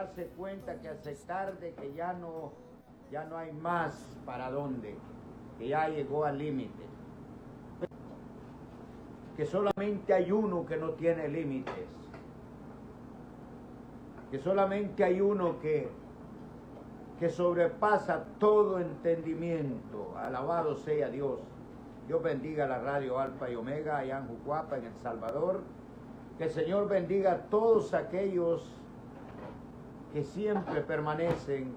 darse cuenta que aceptar de que ya no hay más para dónde, que ya llegó al límite. Que solamente hay uno que no tiene límites. Que solamente hay uno que sobrepasa todo entendimiento. Alabado sea Dios. Dios bendiga la radio Alfa y Omega allá en Jucuapa, en El Salvador. Que el Señor bendiga a todos aquellos que siempre permanecen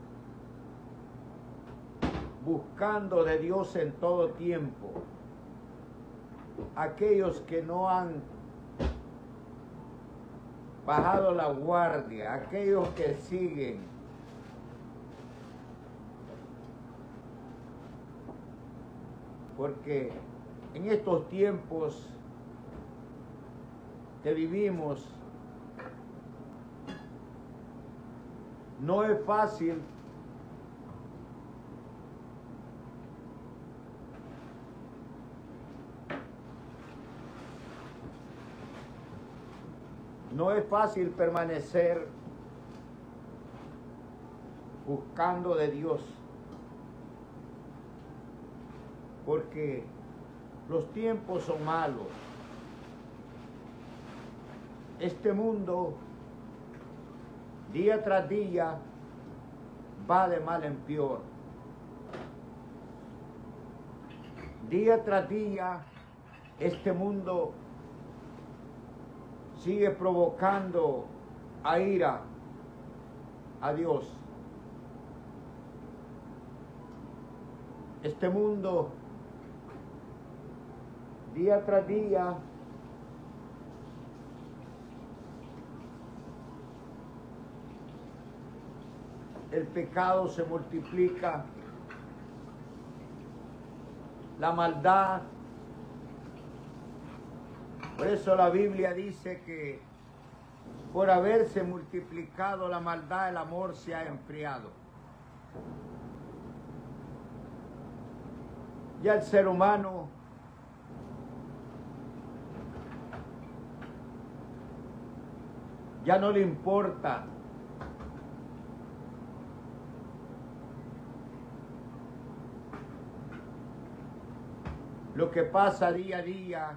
buscando de Dios en todo tiempo. Aquellos que no han bajado la guardia, aquellos que siguen porque en estos tiempos que vivimos no es fácil permanecer buscando de Dios, porque los tiempos son malos. Este mundo día tras día va de mal en peor. Día tras día este mundo sigue provocando a ira a Dios. Este mundo día tras día el pecado se multiplica, la maldad. Por eso la Biblia dice que por haberse multiplicado la maldad, el amor se ha enfriado. Ya el ser humano ya no le importa lo que pasa día a día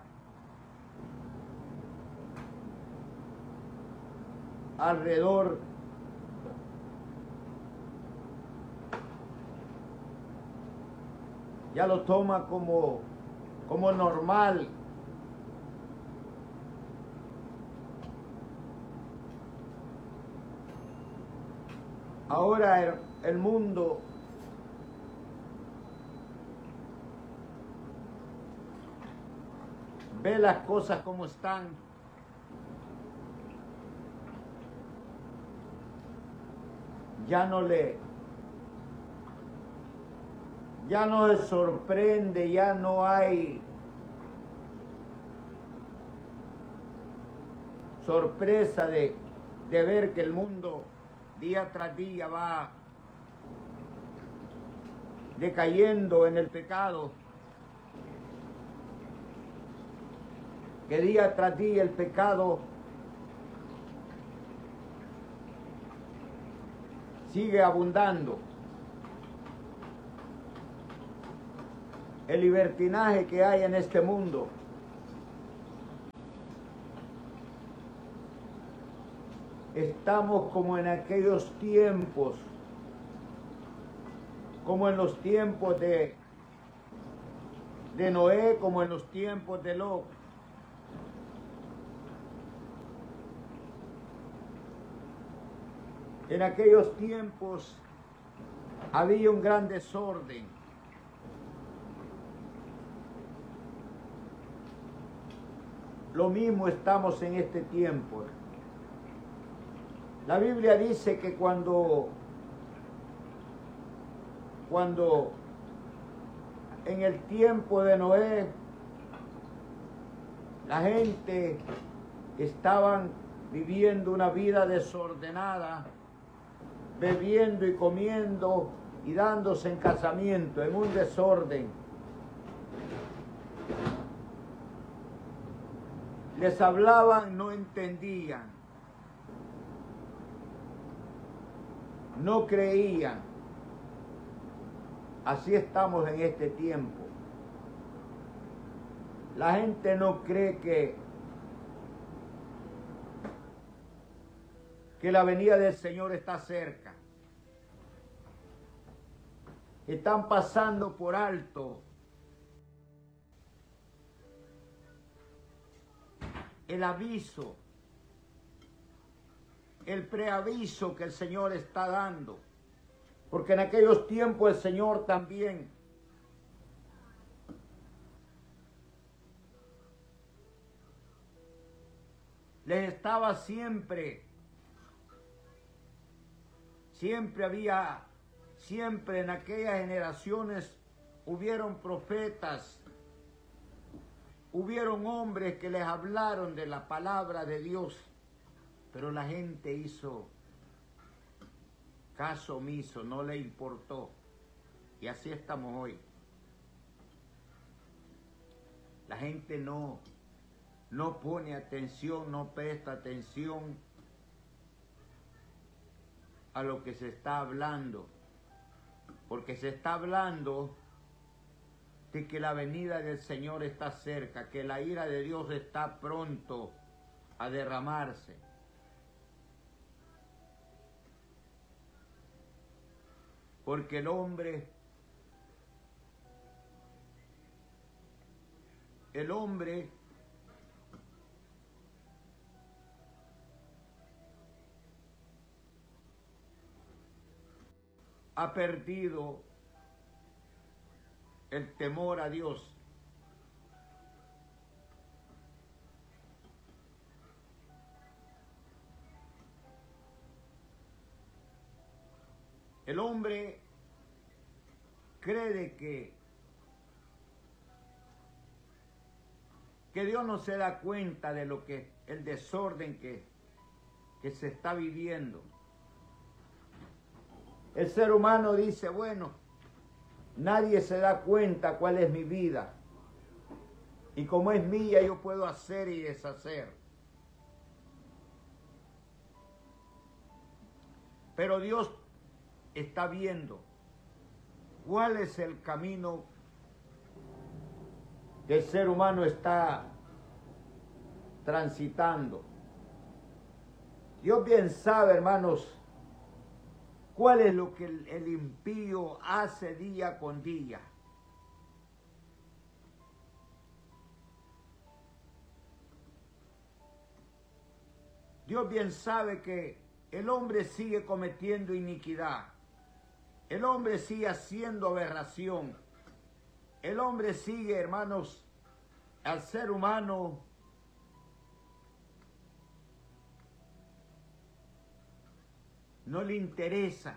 alrededor. Ya lo toma como normal. Ahora el mundo ve las cosas como están. Ya no le sorprende, ya no hay sorpresa de ver que el mundo día tras día va decayendo en el pecado, que día tras día el pecado sigue abundando. El libertinaje que hay en este mundo estamos como en aquellos tiempos, como en los tiempos de Noé, como en los tiempos de Lot. En aquellos tiempos había un gran desorden. Lo mismo estamos en este tiempo. La Biblia dice que cuando en el tiempo de Noé la gente estaban viviendo una vida desordenada, bebiendo y comiendo y dándose en casamiento, en un desorden. Les hablaban, no entendían. no creían. Así estamos en este tiempo. La gente no cree que la venida del Señor está cerca. Están pasando por alto el aviso, el preaviso que el Señor está dando. Porque en aquellos tiempos el Señor también les estaba siempre en aquellas generaciones hubieron profetas, hubieron hombres que les hablaron de la palabra de Dios, pero la gente hizo caso omiso, no le importó. Y así estamos hoy. La gente no pone atención, no presta atención a lo que se está hablando, porque se está hablando de que la venida del Señor está cerca, que la ira de Dios está pronto a derramarse. Porque el hombre ha perdido el temor a Dios. El hombre cree que Dios no se da cuenta de lo que el desorden que se está viviendo. El ser humano dice, bueno, nadie se da cuenta cuál es mi vida. Y como es mía, yo puedo hacer y deshacer. Pero Dios está viendo cuál es el camino que el ser humano está transitando. Dios bien sabe, hermanos, cuál es lo que el impío hace día con día. Dios bien sabe que el hombre sigue cometiendo iniquidad. El hombre sigue haciendo aberración. El hombre sigue, hermanos, al ser humano no le interesa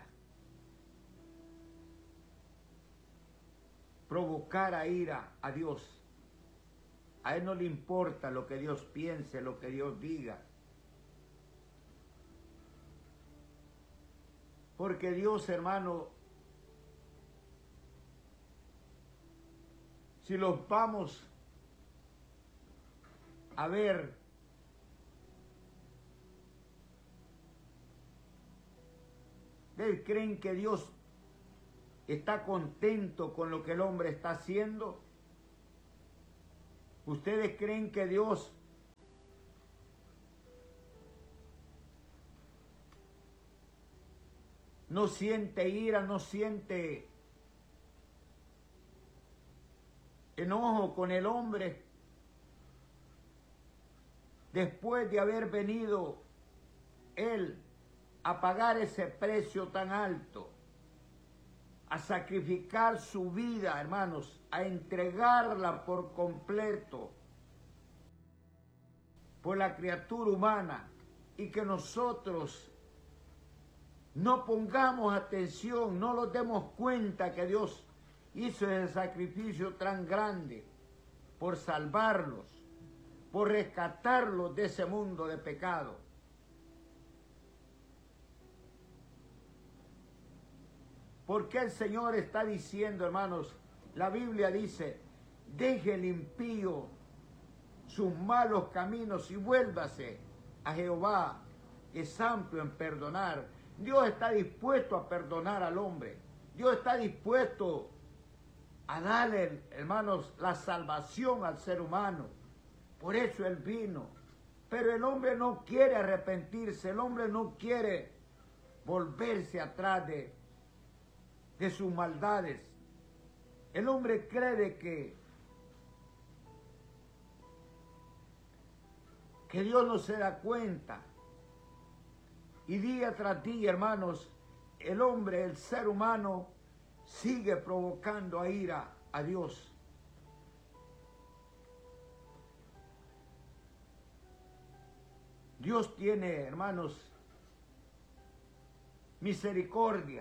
provocar a ira a Dios. A él no le importa lo que Dios piense, lo que Dios diga. Porque Dios, hermano, si los vamos a ver, ¿ustedes creen que Dios está contento con lo que el hombre está haciendo? ¿Ustedes creen que Dios no siente ira, no siente enojo con el hombre después de haber venido él a pagar ese precio tan alto, a sacrificar su vida, hermanos, a entregarla por completo por la criatura humana, y que nosotros no pongamos atención, no nos demos cuenta que Dios hizo ese sacrificio tan grande por salvarlos, por rescatarlos de ese mundo de pecado? Porque el Señor está diciendo, hermanos, la Biblia dice, deje el impío sus malos caminos y vuélvase a Jehová, que es amplio en perdonar, Dios está dispuesto a perdonar al hombre. Dios está dispuesto a darle, hermanos, la salvación al ser humano. Por eso Él vino. Pero el hombre no quiere arrepentirse, el hombre no quiere volverse atrás de sus maldades. El hombre cree que Dios no se da cuenta. Y día tras día, hermanos, el hombre, el ser humano, sigue provocando a ira a Dios. Dios tiene, hermanos, misericordia.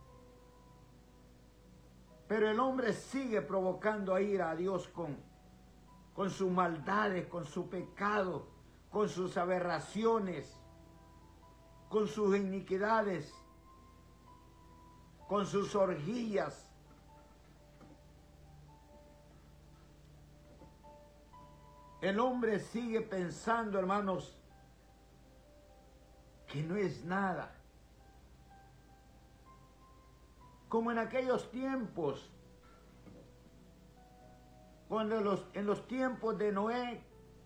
Pero el hombre sigue provocando a ira a Dios con sus maldades, con su pecado, con sus aberraciones, con sus iniquidades, con sus orgías. El hombre sigue pensando, hermanos, que no es nada. Como en aquellos tiempos, cuando en los tiempos de Noé,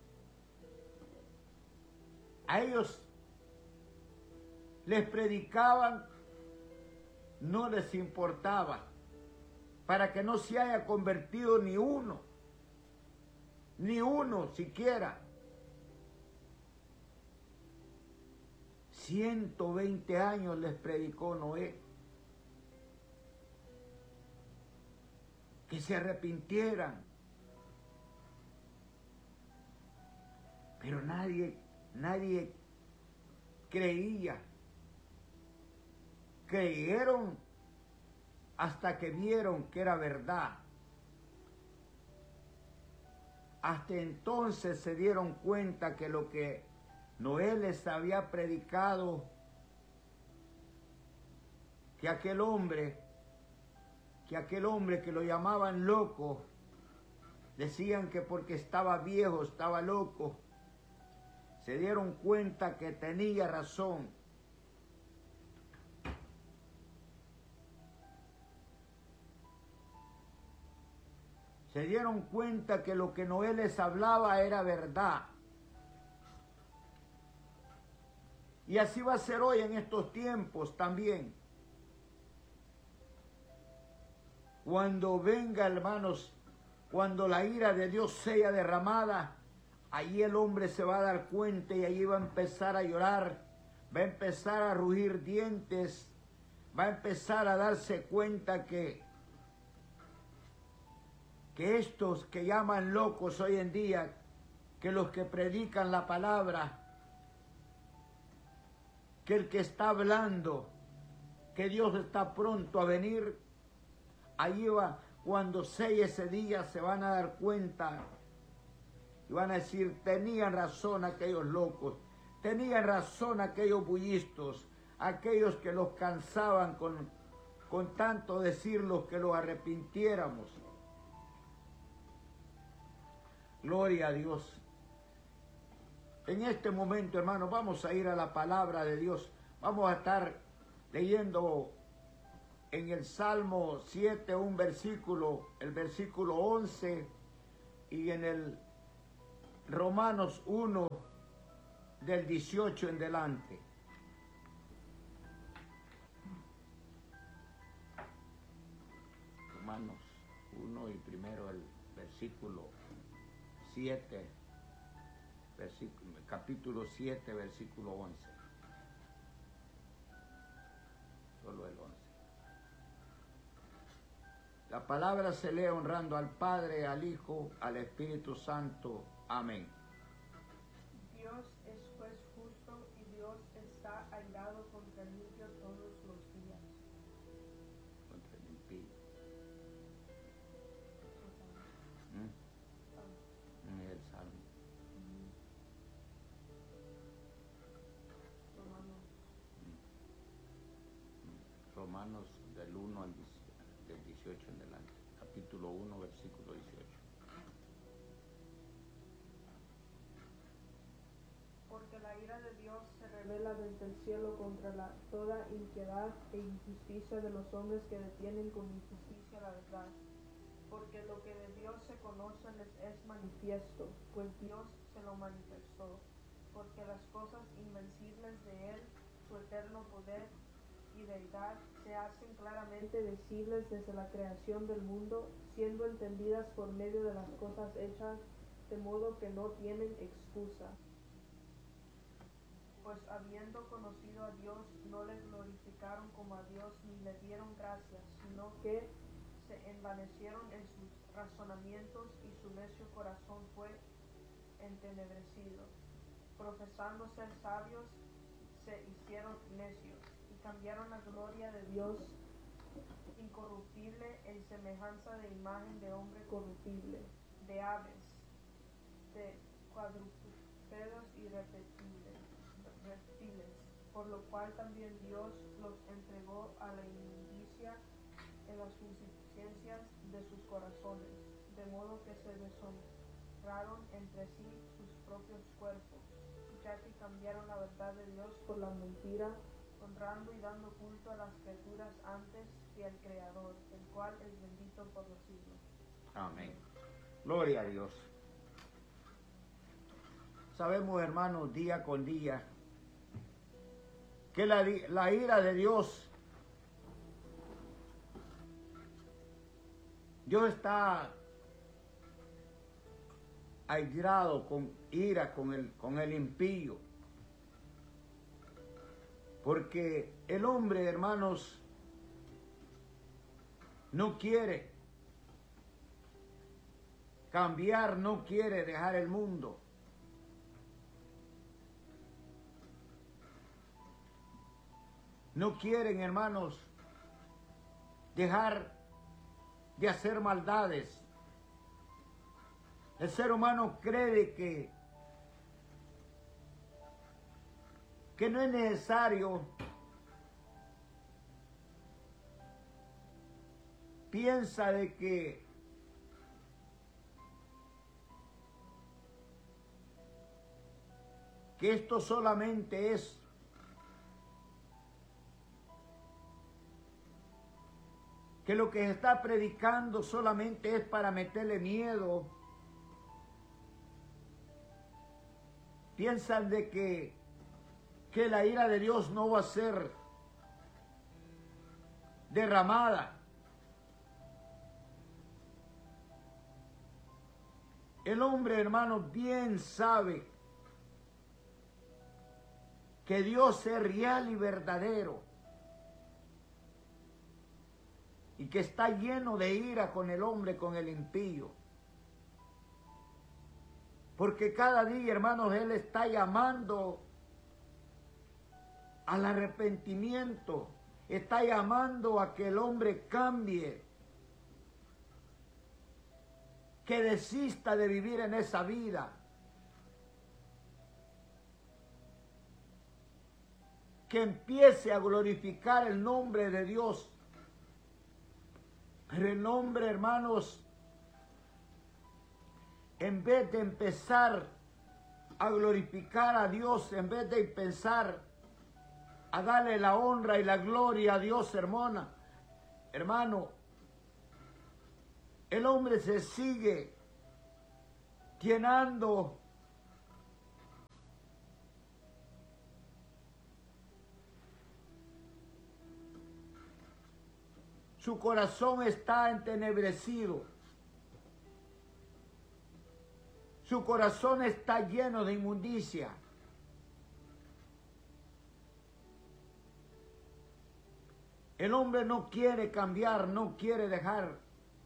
a ellos les predicaban, no les importaba, para que no se haya convertido ni uno siquiera. 120 años les predicó Noé, que se arrepintieran. Pero nadie creía. Creyeron hasta que vieron que era verdad. Hasta entonces se dieron cuenta que lo que Noé les había predicado, que aquel hombre que lo llamaban loco, decían que porque estaba viejo, estaba loco, se dieron cuenta que tenía razón. Se dieron cuenta que lo que Noé les hablaba era verdad. Y así va a ser hoy en estos tiempos también. Cuando venga, hermanos, cuando la ira de Dios sea derramada, allí el hombre se va a dar cuenta y allí va a empezar a llorar, va a empezar a rugir dientes, va a empezar a darse cuenta que estos que llaman locos hoy en día, que los que predican la palabra, que el que está hablando, que Dios está pronto a venir, allí va, cuando sea ese día se van a dar cuenta y van a decir, tenían razón aquellos locos, tenían razón aquellos bullistos, aquellos que los cansaban con tanto decirlos que los arrepintiéramos. Gloria a Dios. En este momento, hermanos, vamos a ir a la palabra de Dios. Vamos a estar leyendo en el Salmo 7 un versículo, el versículo 11, y en el Romanos 1 del 18 en delante. Romanos 1 y primero el versículo 7, capítulo 7, versículo 11. Solo el 11. La palabra se lee honrando al Padre, al Hijo, al Espíritu Santo. Amén. Dios es juez justo y Dios está airado contra el impío todos los días. Contra el impío. El Salmo. Romanos del 1 al 18 en delante. Capítulo 1, versículo 18. porque la ira de Dios se revela desde el cielo contra toda impiedad e injusticia de los hombres que detienen con injusticia la verdad. Porque lo que de Dios se conoce les es manifiesto, pues Dios se lo manifestó, porque las cosas invencibles de Él, su eterno poder y deidad, se hacen claramente visibles desde la creación del mundo, siendo entendidas por medio de las cosas hechas, de modo que no tienen excusa. Pues habiendo conocido a Dios, no le glorificaron como a Dios ni le dieron gracias, sino que se envanecieron en sus razonamientos y su necio corazón fue entenebrecido. Profesando ser sabios, se hicieron necios y cambiaron la gloria de Dios incorruptible en semejanza de imagen de hombre corruptible, de aves, de cuadrúpedos y reptiles, por lo cual también Dios los entregó a la inmundicia en las concupiscencias de sus corazones, de modo que se deshonraron entre sí sus propios cuerpos, ya que cambiaron la verdad de Dios por la mentira, honrando y dando culto a las criaturas antes que al Creador, el cual es bendito por los siglos. Amén. Gloria a Dios. Sabemos, hermanos, día con día, que la ira de Dios está airado con ira con el impío. Porque el hombre, hermanos, no quiere cambiar, no quiere dejar el mundo. No quieren, hermanos, dejar de hacer maldades. El ser humano cree que no es necesario. Piensa de que esto solamente es que lo que se está predicando solamente es para meterle miedo. Piensan de que la ira de Dios no va a ser derramada. El hombre, hermano, bien sabe que Dios es real y verdadero y que está lleno de ira con el hombre, con el impío. Porque cada día, hermanos, Él está llamando al arrepentimiento, está llamando a que el hombre cambie, que desista de vivir en esa vida, que empiece a glorificar el nombre de Dios. Pero el hombre, hermanos, en vez de empezar a glorificar a Dios, en vez de pensar a darle la honra y la gloria a Dios, hermano, el hombre se sigue llenando su corazón está entenebrecido. Su corazón está lleno de inmundicia. El hombre no quiere cambiar, no quiere dejar.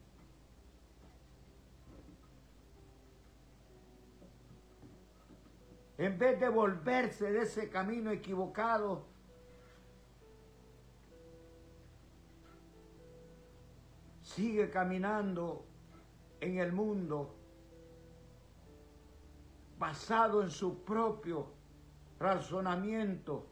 En vez de volverse de ese camino equivocado, sigue caminando en el mundo basado en su propio razonamiento.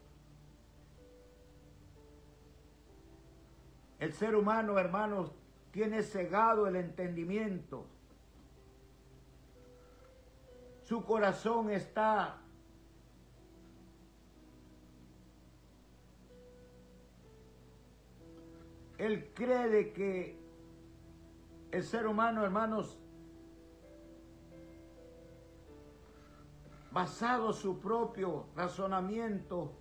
El ser humano, hermanos, tiene cegado el entendimiento. Su corazón está Él cree de que el ser humano, hermanos, basado en su propio razonamiento,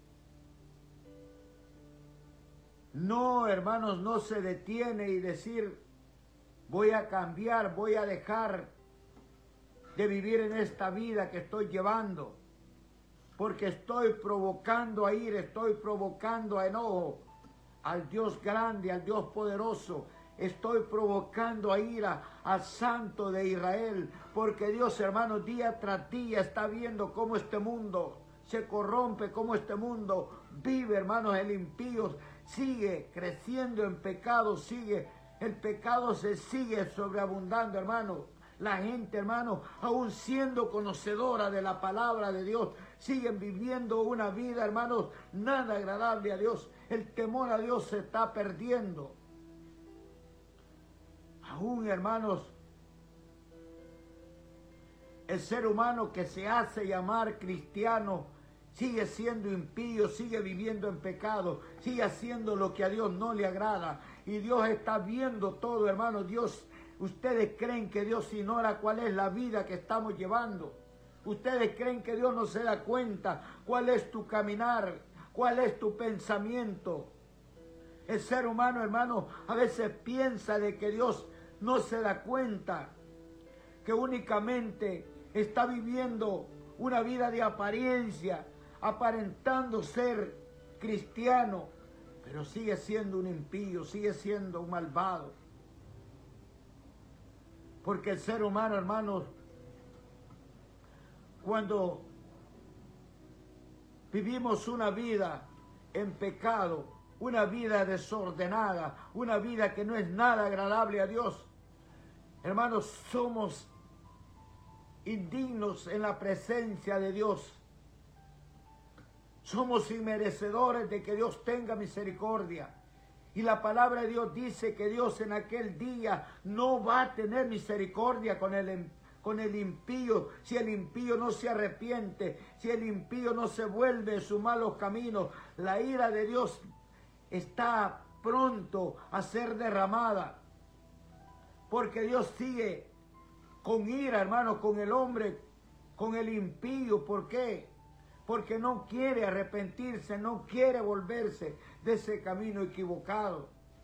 no, hermanos, no se detiene y decir, voy a cambiar, voy a dejar de vivir en esta vida que estoy llevando, porque estoy provocando a ira, estoy provocando a enojo al Dios grande, al Dios poderoso. Estoy provocando a ira al Santo de Israel, porque Dios, hermanos, día tras día está viendo cómo este mundo se corrompe, cómo este mundo vive, hermanos. El impío sigue creciendo en pecado, el pecado se sigue sobreabundando, hermanos. La gente, hermanos, aún siendo conocedora de la palabra de Dios, siguen viviendo una vida, hermanos, nada agradable a Dios. El temor a Dios se está perdiendo. Aún, hermanos, el ser humano que se hace llamar cristiano sigue siendo impío, sigue viviendo en pecado, sigue haciendo lo que a Dios no le agrada. Y Dios está viendo todo, hermanos. Dios, ustedes creen que Dios ignora cuál es la vida que estamos llevando. Ustedes creen que Dios no se da cuenta cuál es tu caminar, cuál es tu pensamiento. El ser humano, hermano, a veces piensa de que Dios no se da cuenta, que únicamente está viviendo una vida de apariencia, aparentando ser cristiano, pero sigue siendo un impío, sigue siendo un malvado. Porque el ser humano, hermanos, cuando vivimos una vida en pecado, una vida desordenada, una vida que no es nada agradable a Dios, hermanos, somos indignos en la presencia de Dios. Somos inmerecedores de que Dios tenga misericordia. Y la palabra de Dios dice que Dios en aquel día no va a tener misericordia con el impío, si el impío no se arrepiente, si el impío no se vuelve de sus malos caminos. La ira de Dios está pronto a ser derramada. Porque Dios sigue con ira, hermano, con el hombre, con el impío. ¿Por qué? Porque no quiere arrepentirse, no quiere volverse de ese camino equivocado.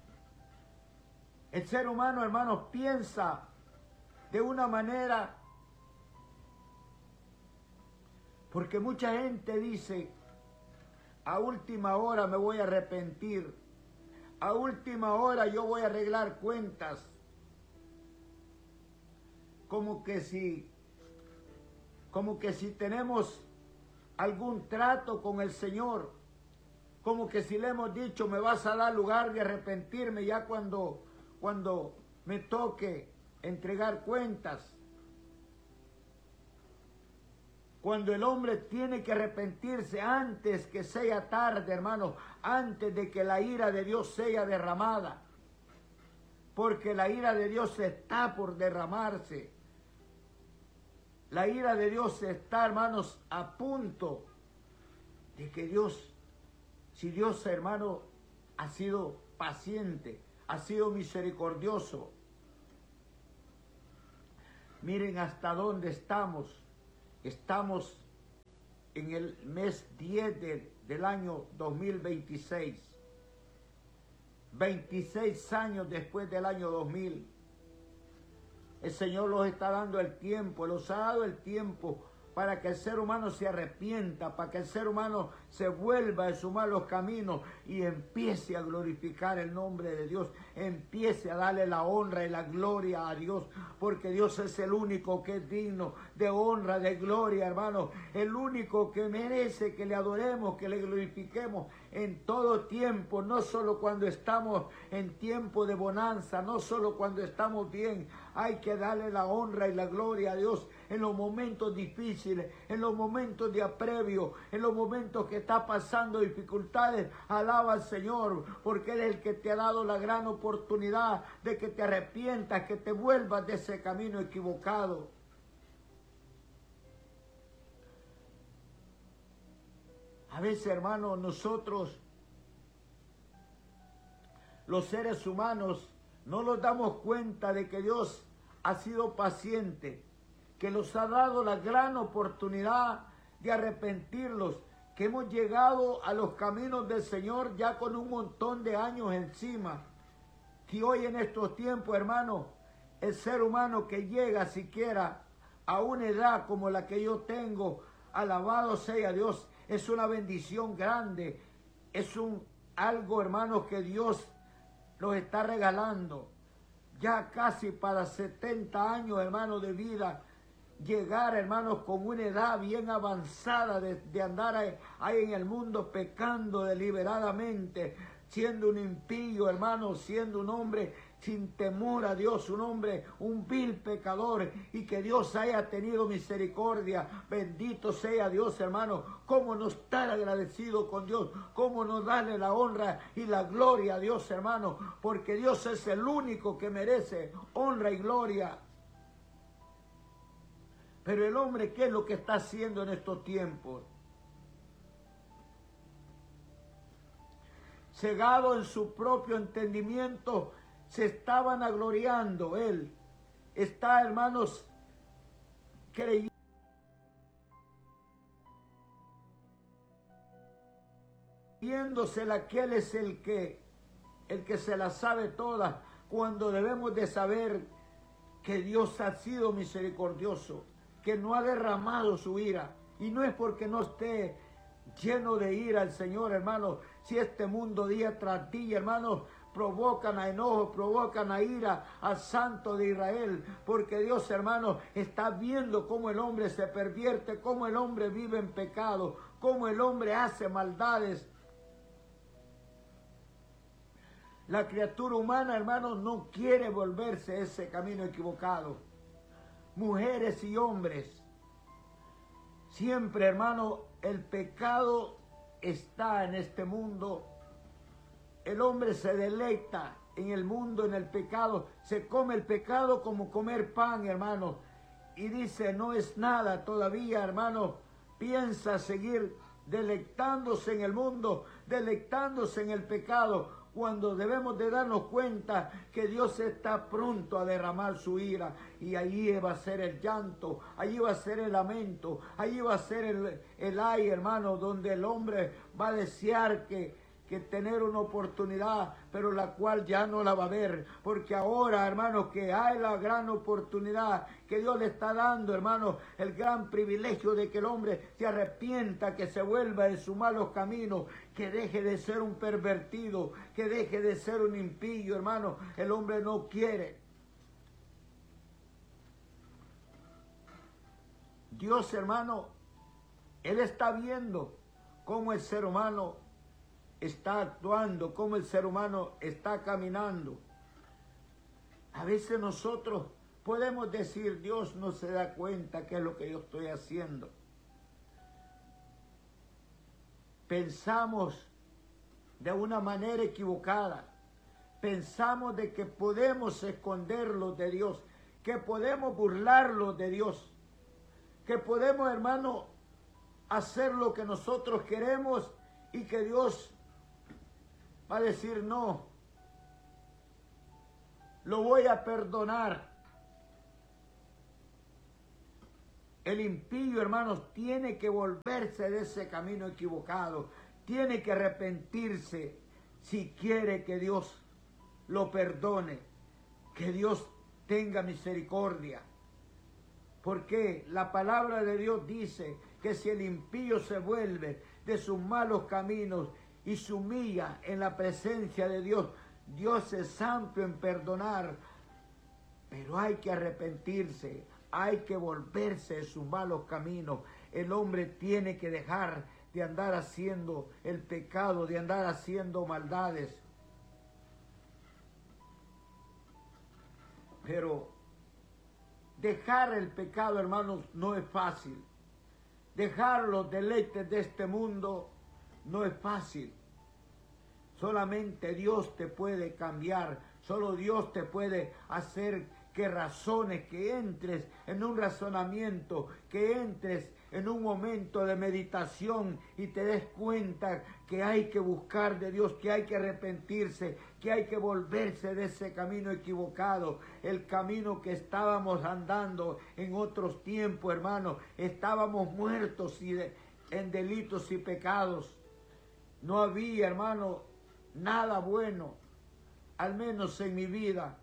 El ser humano, hermanos, piensa de una manera, porque mucha gente dice, a última hora me voy a arrepentir, a última hora yo voy a arreglar cuentas. Como que si tenemos algún trato con el Señor, como que si le hemos dicho, me vas a dar lugar de arrepentirme ya cuando me toque entregar cuentas. Cuando el hombre tiene que arrepentirse antes que sea tarde, hermanos, antes de que la ira de Dios sea derramada. Porque la ira de Dios está por derramarse. La ira de Dios está, hermanos, a punto de que Dios, si Dios, hermano, ha sido paciente, ha sido misericordioso. Miren hasta dónde estamos. Estamos en el mes 10 del año 2026. 26 años después del año 2000. El Señor los está dando el tiempo, los ha dado el tiempo para que el ser humano se arrepienta, para que el ser humano se vuelva de sus malos caminos y empiece a glorificar el nombre de Dios, empiece a darle la honra y la gloria a Dios, porque Dios es el único que es digno de honra, de gloria, hermano, el único que merece que le adoremos, que le glorifiquemos en todo tiempo, no solo cuando estamos en tiempo de bonanza, no solo cuando estamos bien. Hay que darle la honra y la gloria a Dios en los momentos difíciles, en los momentos de apremio, en los momentos que está pasando dificultades. Alaba al Señor, porque Él es el que te ha dado la gran oportunidad de que te arrepientas, que te vuelvas de ese camino equivocado. A veces, hermanos, nosotros los seres humanos no nos damos cuenta de que Dios ha sido paciente, que nos ha dado la gran oportunidad de arrepentirlos, que hemos llegado a los caminos del Señor ya con un montón de años encima. Que hoy en estos tiempos, hermano, el ser humano que llega siquiera a una edad como la que yo tengo, alabado sea Dios, es una bendición grande, es algo, hermano, que Dios nos está regalando. Ya casi para 70 años, hermano, de vida, llegar, hermanos, con una edad bien avanzada de andar ahí en el mundo pecando deliberadamente, siendo un impío, hermano, siendo un hombre sin temor a Dios, un hombre, un vil pecador, y que Dios haya tenido misericordia. Bendito sea Dios, hermano. Cómo no estar agradecido con Dios, cómo no darle la honra y la gloria a Dios, hermano, porque Dios es el único que merece honra y gloria. Pero el hombre, ¿qué es lo que está haciendo en estos tiempos? Cegado en su propio entendimiento, se está vanagloriando. Él está, hermanos, creyéndosela que Él es el que se la sabe todas, cuando debemos de saber que Dios ha sido misericordioso, que no ha derramado su ira. Y no es porque no esté lleno de ira el Señor, hermano. Si este mundo día tras día, hermanos, provocan a enojo, provocan a ira al Santo de Israel, porque Dios, hermano, está viendo cómo el hombre se pervierte, cómo el hombre vive en pecado, cómo el hombre hace maldades. La criatura humana, hermano, no quiere volverse a ese camino equivocado. Mujeres y hombres, siempre, hermano, el pecado está en este mundo. El hombre se deleita en el mundo, en el pecado. Se come el pecado como comer pan, hermano. Y dice, no es nada todavía, hermano. Piensa seguir delectándose en el mundo, delectándose en el pecado, cuando debemos de darnos cuenta que Dios está pronto a derramar su ira, y allí va a ser el llanto, allí va a ser el lamento, allí va a ser el ay, hermano, donde el hombre va a desear que tener una oportunidad, pero la cual ya no la va a ver, porque ahora, hermano, que hay la gran oportunidad que Dios le está dando, hermano, el gran privilegio de que el hombre se arrepienta, que se vuelva de sus malos caminos, que deje de ser un pervertido, que deje de ser un impío, hermano. El hombre no quiere. Dios, hermano, Él está viendo cómo el ser humano está actuando, cómo el ser humano está caminando. A veces nosotros podemos decir, Dios no se da cuenta qué es lo que yo estoy haciendo. Pensamos de una manera equivocada. Pensamos de que podemos esconderlo de Dios, que podemos burlarlo de Dios, que podemos, hermano, hacer lo que nosotros queremos y que Dios va a decir, no, lo voy a perdonar. El impío, hermanos, tiene que volverse de ese camino equivocado, tiene que arrepentirse si quiere que Dios lo perdone, que Dios tenga misericordia. Porque la palabra de Dios dice que si el impío se vuelve de sus malos caminos y se humilla en la presencia de Dios, Dios es amplio en perdonar, pero hay que arrepentirse, hay que volverse de sus malos caminos. El hombre tiene que dejar de andar haciendo el pecado, de andar haciendo maldades. Pero dejar el pecado, hermanos, no es fácil. Dejar los deleites de este mundo no es fácil. Solamente Dios te puede cambiar. Solo Dios te puede hacer que razones, que entres en un razonamiento, que entres en un momento de meditación y te des cuenta que hay que buscar de Dios, que hay que arrepentirse, que hay que volverse de ese camino equivocado, el camino que estábamos andando en otros tiempos, hermano. Estábamos muertos en delitos y pecados. No había, hermano, nada bueno, al menos en mi vida.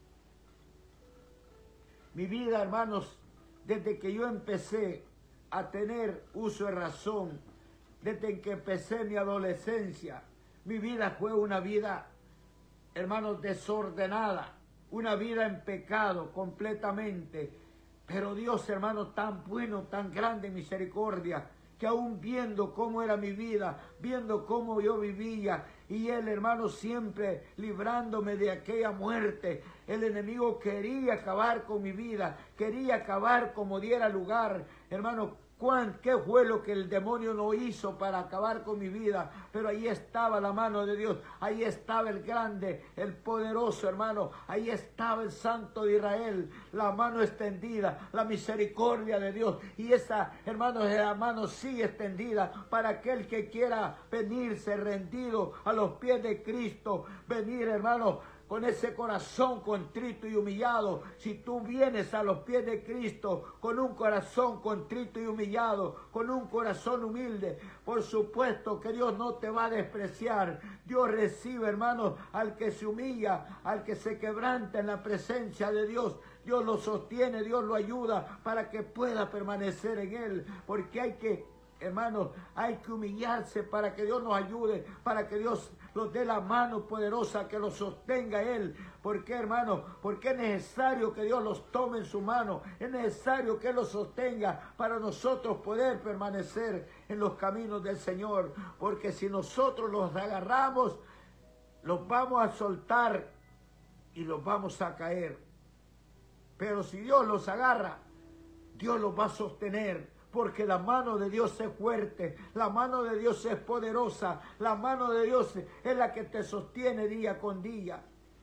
Mi vida, hermanos, desde que yo empecé a tener uso de razón, desde que empecé mi adolescencia, mi vida fue una vida, hermanos, desordenada, una vida en pecado completamente. Pero Dios, hermano, tan bueno, tan grande en misericordia, que aún viendo cómo era mi vida, viendo cómo yo vivía, y Él, hermano, siempre librándome de aquella muerte. El enemigo quería acabar con mi vida, quería acabar como diera lugar, hermano. ¿Qué fue lo que el demonio no hizo para acabar con mi vida? Pero ahí estaba la mano de Dios, ahí estaba el grande, el poderoso, hermano, ahí estaba el Santo de Israel, la mano extendida, la misericordia de Dios. Y esa, hermanos, la mano sigue extendida para aquel que quiera venirse rendido a los pies de Cristo, venir, hermano, con ese corazón contrito y humillado. Si tú vienes a los pies de Cristo con un corazón contrito y humillado, con un corazón humilde, por supuesto que Dios no te va a despreciar. Dios recibe, hermanos, al que se humilla, al que se quebranta en la presencia de Dios. Dios lo sostiene, Dios lo ayuda para que pueda permanecer en Él, porque hay que, hermanos, hay que humillarse para que Dios nos ayude, para que Dios los dé la mano poderosa que los sostenga Él. ¿Por qué, hermano? Porque es necesario que Dios los tome en su mano. Es necesario que Él los sostenga para nosotros poder permanecer en los caminos del Señor. Porque si nosotros los agarramos, los vamos a soltar y los vamos a caer. Pero si Dios los agarra, Dios los va a sostener. Porque la mano de Dios es fuerte, la mano de Dios es poderosa, la mano de Dios es la que te sostiene día con día.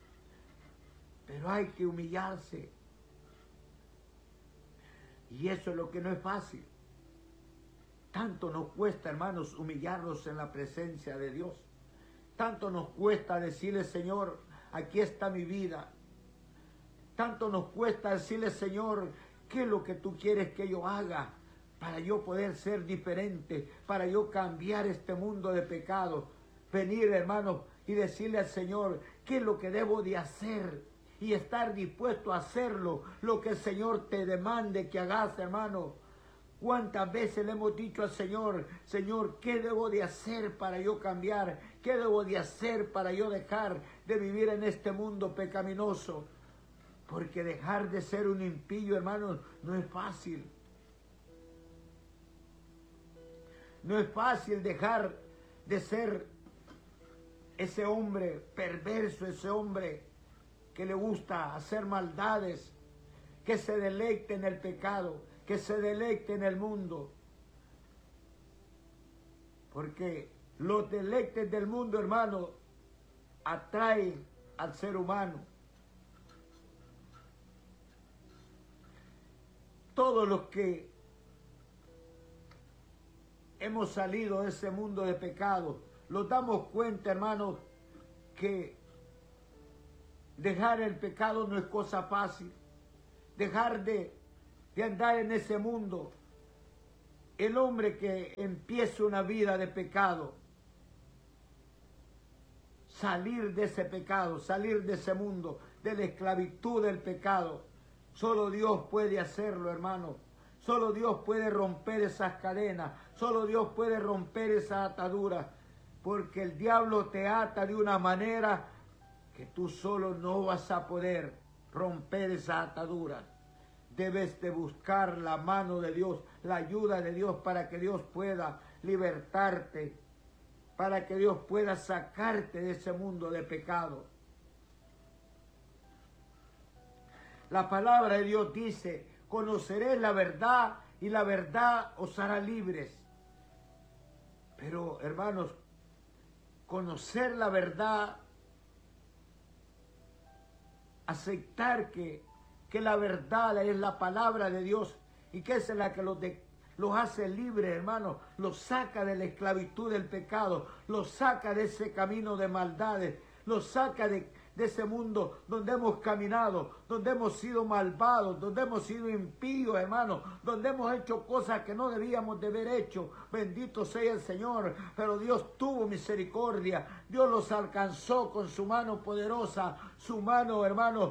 Pero hay que humillarse. Y eso es lo que no es fácil. Tanto nos cuesta, hermanos, humillarnos en la presencia de Dios. Tanto nos cuesta decirle, Señor, aquí está mi vida. Tanto nos cuesta decirle, Señor, ¿qué es lo que tú quieres que yo haga? Para yo poder ser diferente, para yo cambiar este mundo de pecado. Venir, hermanos, y decirle al Señor qué es lo que debo de hacer y estar dispuesto a hacerlo, lo que el Señor te demande que hagas, hermano. ¿Cuántas veces le hemos dicho al Señor, Señor, qué debo de hacer para yo cambiar? ¿Qué debo de hacer para yo dejar de vivir en este mundo pecaminoso? Porque dejar de ser un impío, hermanos, no es fácil. No es fácil dejar de ser ese hombre perverso, ese hombre que le gusta hacer maldades, que se deleite en el pecado, que se deleite en el mundo. Porque los deleites del mundo, hermano, atraen al ser humano. Todos los que hemos salido de ese mundo de pecado, nos damos cuenta, hermanos, que dejar el pecado no es cosa fácil. Dejar de andar en ese mundo. El hombre que empieza una vida de pecado, salir de ese pecado, salir de ese mundo, de la esclavitud del pecado, solo Dios puede hacerlo, hermano. Solo Dios puede romper esas cadenas. Solo Dios puede romper esas ataduras. Porque el diablo te ata de una manera que tú solo no vas a poder romper esas ataduras. Debes de buscar la mano de Dios, la ayuda de Dios para que Dios pueda libertarte, para que Dios pueda sacarte de ese mundo de pecado. La palabra de Dios dice: conoceréis la verdad y la verdad os hará libres. Pero, hermanos, conocer la verdad, aceptar que la verdad es la palabra de Dios y que es la que los hace libres, hermano, los saca de la esclavitud del pecado, los saca de ese camino de maldades, los saca de ese mundo donde hemos caminado, donde hemos sido malvados, donde hemos sido impíos, hermano, donde hemos hecho cosas que no debíamos de haber hecho. Bendito sea el Señor, pero Dios tuvo misericordia, Dios los alcanzó con su mano poderosa, su mano, hermano,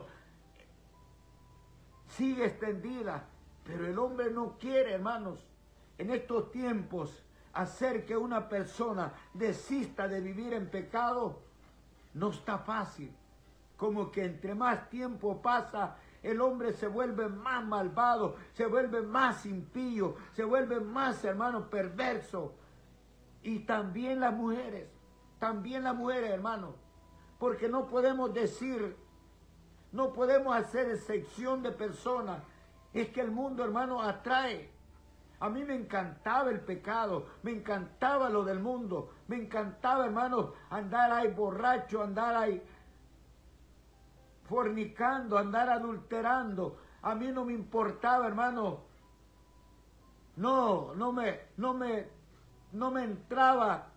sigue extendida, pero el hombre no quiere, hermanos, en estos tiempos hacer que una persona desista de vivir en pecado. No está fácil. Como que entre más tiempo pasa, el hombre se vuelve más malvado, se vuelve más impío, se vuelve más, hermano, perverso. Y también las mujeres, hermano, porque no podemos decir, no podemos hacer excepción de personas. Es que el mundo, hermano, atrae. A mí me encantaba el pecado, me encantaba lo del mundo, me encantaba, hermano, andar ahí borracho, andar ahí fornicando, andar adulterando. A mí no me importaba, hermano. No me entraba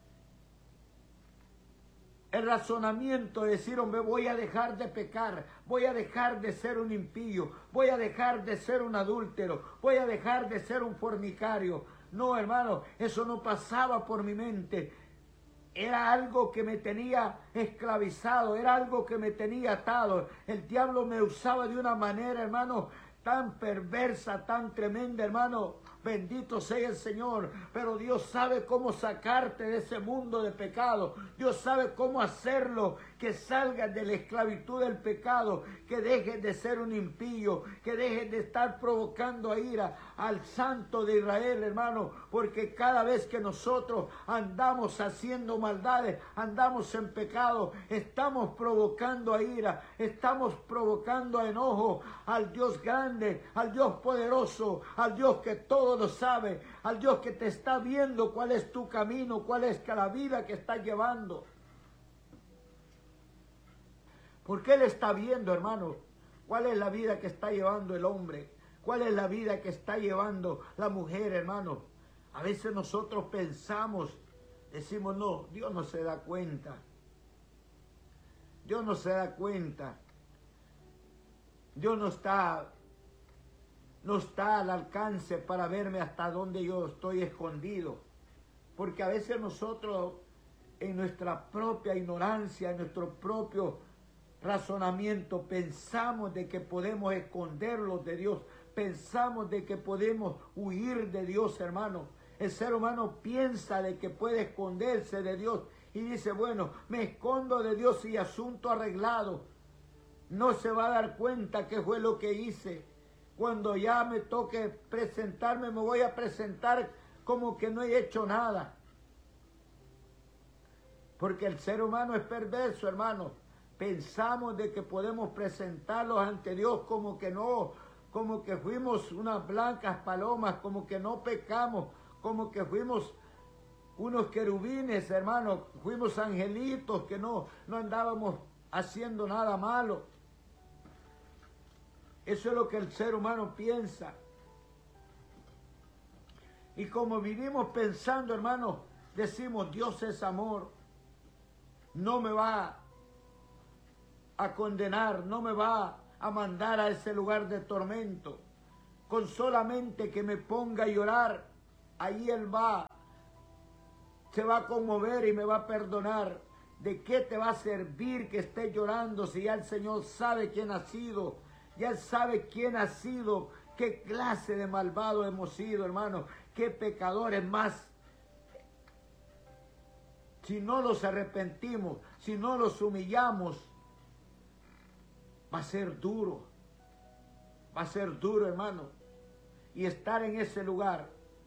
el razonamiento de decir, hombre, voy a dejar de pecar, voy a dejar de ser un impío, voy a dejar de ser un adúltero, voy a dejar de ser un fornicario. No, hermano, eso no pasaba por mi mente. Era algo que me tenía esclavizado, era algo que me tenía atado. El diablo me usaba de una manera, hermano, tan perversa, tan tremenda, hermano. Bendito sea el Señor, pero Dios sabe cómo sacarte de ese mundo de pecado. Dios sabe cómo hacerlo, que salgas de la esclavitud del pecado, que dejes de ser un impío, que dejes de estar provocando a ira al Santo de Israel, hermano, porque cada vez que nosotros andamos haciendo maldades, andamos en pecado, estamos provocando a ira, estamos provocando a enojo al Dios grande, al Dios poderoso, al Dios que todo lo sabe, al Dios que te está viendo cuál es tu camino, cuál es la vida que estás llevando. Porque Él está viendo, hermano, cuál es la vida que está llevando el hombre, cuál es la vida que está llevando la mujer, hermano. A veces nosotros pensamos, decimos, no, Dios no se da cuenta. Dios no se da cuenta. Dios no está al alcance para verme hasta donde yo estoy escondido. Porque a veces nosotros, en nuestra propia ignorancia, en nuestro propio razonamiento, pensamos de que podemos esconderlos de Dios, pensamos de que podemos huir de Dios, hermano. El ser humano piensa de que puede esconderse de Dios y dice, bueno, me escondo de Dios y asunto arreglado. No se va a dar cuenta qué fue lo que hice. Cuando ya me toque presentarme, me voy a presentar como que no he hecho nada. Porque el ser humano es perverso, hermano. Pensamos de que podemos presentarlos ante Dios como que no, como que fuimos unas blancas palomas, como que no pecamos, como que fuimos unos querubines, hermano, fuimos angelitos, que no andábamos haciendo nada malo. Eso es lo que el ser humano piensa. Y como vivimos pensando, hermano, decimos, Dios es amor. No me va a condenar, no me va a mandar a ese lugar de tormento. Con solamente que me ponga a llorar, ahí Él se va a conmover y me va a perdonar. ¿De qué te va a servir que estés llorando si ya el Señor sabe quién ha sido? Ya Él sabe quién ha sido, qué clase de malvado hemos sido, hermano, qué pecadores más. Si no los arrepentimos, si no los humillamos, va a ser duro, hermano. Y estar en ese lugar,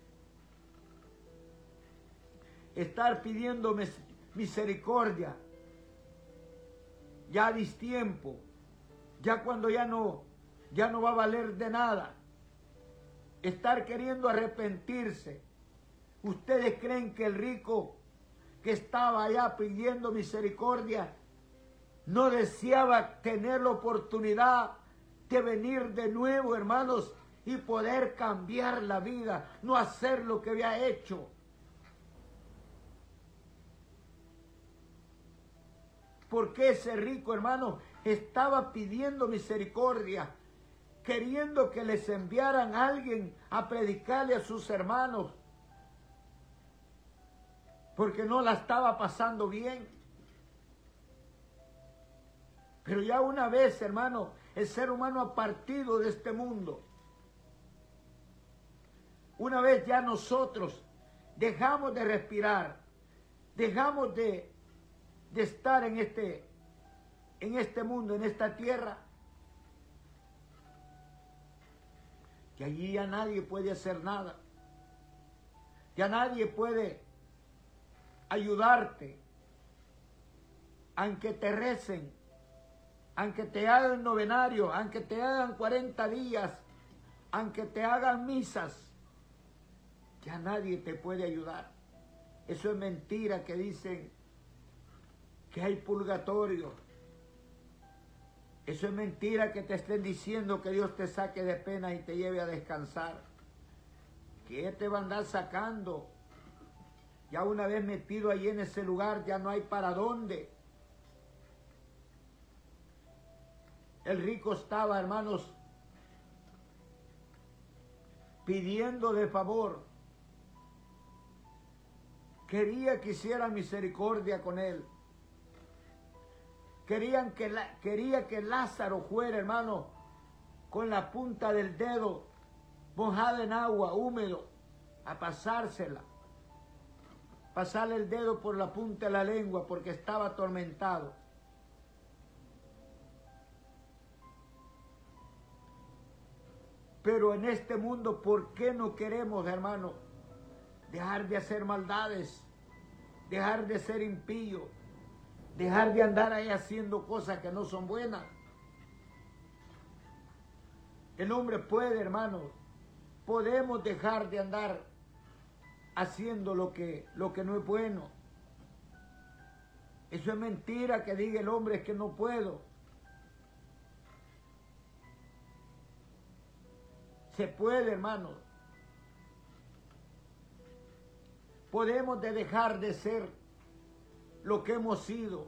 estar pidiendo misericordia, ya a distiempo, ya cuando ya no va a valer de nada, estar queriendo arrepentirse. ¿Ustedes creen que el rico que estaba allá pidiendo misericordia no deseaba tener la oportunidad de venir de nuevo, hermanos, y poder cambiar la vida, no hacer lo que había hecho. Porque ese rico hermano estaba pidiendo misericordia, queriendo que les enviaran a alguien a predicarle a sus hermanos, porque no la estaba pasando bien. Pero ya una vez, hermano, el ser humano ha partido de este mundo. Una vez ya nosotros dejamos de respirar, dejamos de estar en este mundo, en esta tierra, que allí ya nadie puede hacer nada. Ya nadie puede ayudarte, aunque te recen, aunque te hagan novenario, aunque te hagan 40 días, aunque te hagan misas, ya nadie te puede ayudar. Eso es mentira que dicen que hay purgatorio. Eso es mentira que te estén diciendo que Dios te saque de pena y te lleve a descansar. ¿Qué te va a andar sacando? Ya una vez metido ahí en ese lugar, ya no hay para dónde. El rico estaba, hermanos, pidiendo de favor. Quería que hicieran misericordia con él. Quería que Lázaro fuera, hermano, con la punta del dedo mojada en agua, húmedo, a pasársela. Pasarle el dedo por la punta de la lengua porque estaba atormentado. Pero en este mundo, ¿por qué no queremos, hermano, dejar de hacer maldades, dejar de ser impíos, dejar de andar ahí haciendo cosas que no son buenas? El hombre puede, hermano, podemos dejar de andar haciendo lo que no es bueno. Eso es mentira que diga el hombre es que no puedo. Se puede, hermano. Podemos dejar de ser lo que hemos sido.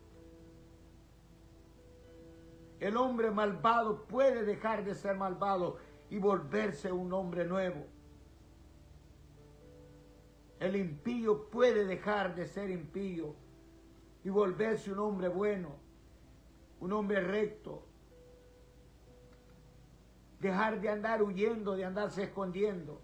El hombre malvado puede dejar de ser malvado y volverse un hombre nuevo. El impío puede dejar de ser impío y volverse un hombre bueno, un hombre recto. Dejar de andar huyendo, de andarse escondiendo.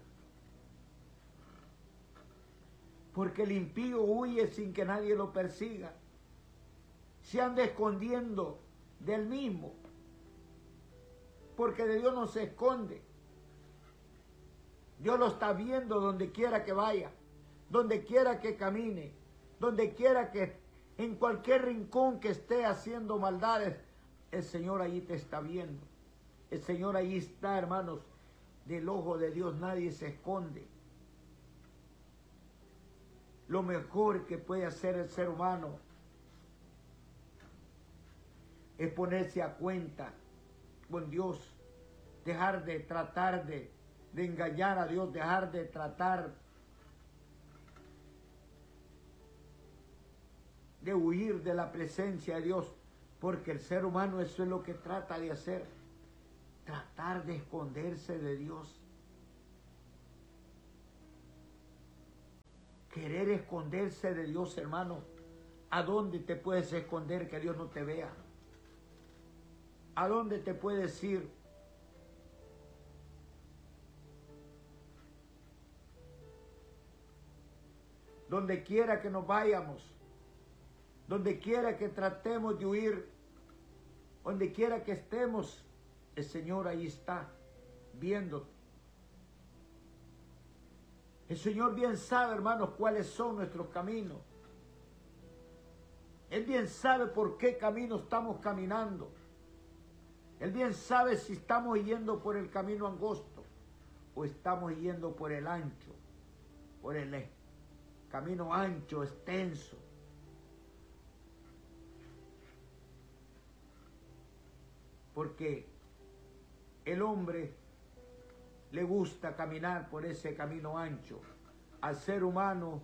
Porque el impío huye sin que nadie lo persiga. Se anda escondiendo del mismo. Porque de Dios no se esconde. Dios lo está viendo donde quiera que vaya, donde quiera que camine, donde quiera que, en cualquier rincón que esté haciendo maldades, el Señor allí te está viendo. El Señor allí está, hermanos. Del ojo de Dios nadie se esconde. Lo mejor que puede hacer el ser humano es ponerse a cuenta con Dios, dejar de tratar de engañar a Dios, dejar de tratar de huir de la presencia de Dios, porque el ser humano eso es lo que trata de hacer, tratar de esconderse de Dios. Querer esconderse de Dios, hermano. ¿A dónde te puedes esconder que Dios no te vea? ¿A dónde te puedes ir? Donde quiera que nos vayamos, donde quiera que tratemos de huir, donde quiera que estemos, el Señor ahí está, viéndote. El Señor bien sabe, hermanos, cuáles son nuestros caminos. Él bien sabe por qué camino estamos caminando. Él bien sabe si estamos yendo por el camino angosto o estamos yendo por el ancho, por el camino ancho, extenso. Porque el hombre le gusta caminar por ese camino ancho. Al ser humano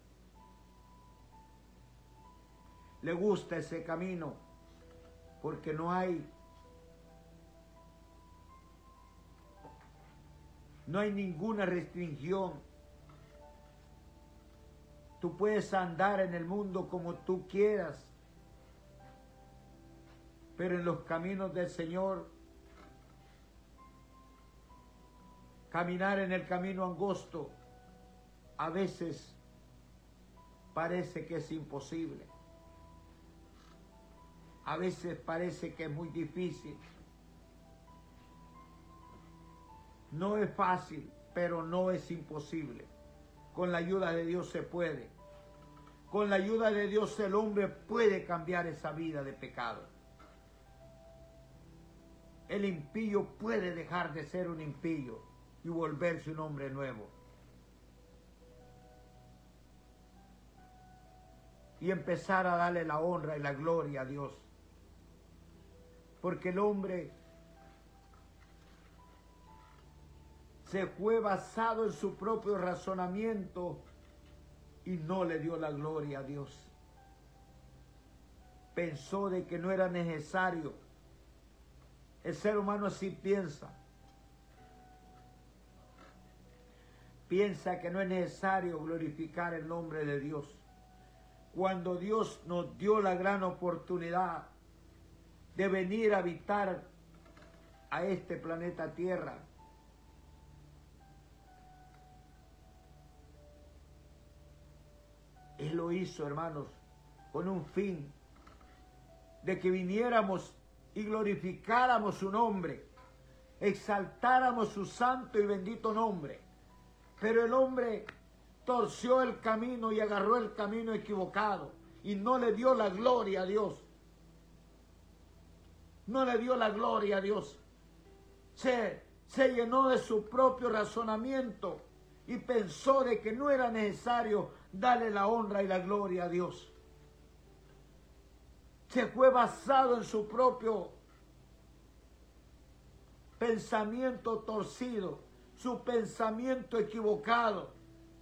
le gusta ese camino porque no hay ninguna restricción. Tú puedes andar en el mundo como tú quieras, pero en los caminos del Señor, caminar en el camino angosto, a veces parece que es imposible. A veces parece que es muy difícil. No es fácil, pero no es imposible. Con la ayuda de Dios se puede. Con la ayuda de Dios el hombre puede cambiar esa vida de pecado. El impío puede dejar de ser un impío y volverse un hombre nuevo. Y empezar a darle la honra y la gloria a Dios. Porque el hombre se fue basado en su propio razonamiento y no le dio la gloria a Dios. Pensó de que no era necesario. El ser humano así piensa. Piensa que no es necesario glorificar el nombre de Dios. Cuando Dios nos dio la gran oportunidad de venir a habitar a este planeta Tierra, Él lo hizo, hermanos, con un fin de que viniéramos y glorificáramos su nombre, exaltáramos su santo y bendito nombre. Pero el hombre torció el camino y agarró el camino equivocado y no le dio la gloria a Dios. No le dio la gloria a Dios. Se llenó de su propio razonamiento y pensó de que no era necesario darle la honra y la gloria a Dios. Se fue basado en su propio pensamiento torcido, su pensamiento equivocado.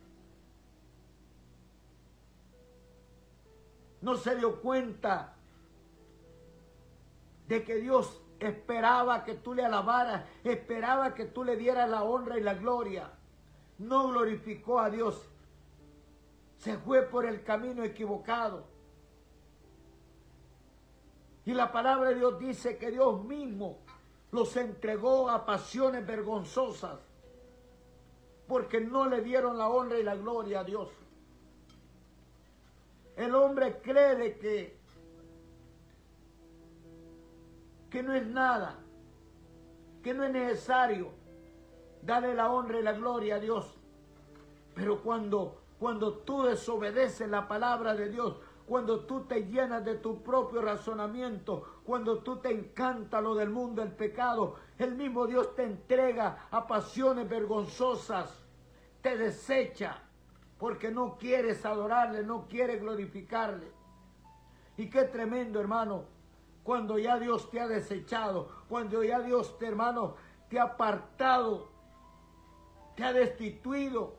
No se dio cuenta de que Dios esperaba que tú le alabaras, esperaba que tú le dieras la honra y la gloria. No glorificó a Dios. Se fue por el camino equivocado. Y la palabra de Dios dice que Dios mismo los entregó a pasiones vergonzosas porque no le dieron la honra y la gloria a Dios. El hombre cree de que no es nada, que no es necesario darle la honra y la gloria a Dios. Pero cuando tú desobedeces la palabra de Dios, cuando tú te llenas de tu propio razonamiento, cuando tú te encanta lo del mundo, el pecado, el mismo Dios te entrega a pasiones vergonzosas, te desecha, porque no quieres adorarle, no quieres glorificarle. Y qué tremendo, hermano, cuando ya Dios te ha desechado, cuando ya Dios, hermano, te ha apartado, te ha destituido.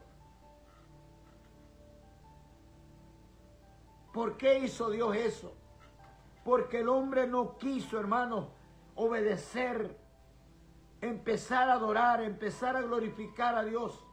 ¿Por qué hizo Dios eso? Porque el hombre no quiso, hermano, obedecer, empezar a adorar, empezar a glorificar a Dios.